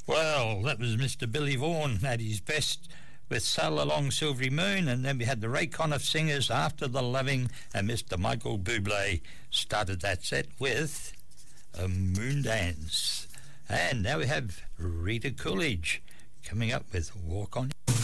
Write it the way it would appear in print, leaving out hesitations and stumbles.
Well, that was Mr. Billy Vaughan at his best with Sail Along Silvery Moon, and then we had the Ray Conniff Singers, After the Loving, and Mr. Michael Bublé started that set with a Moon Dance. And now we have Rita Coolidge coming up with Walk On.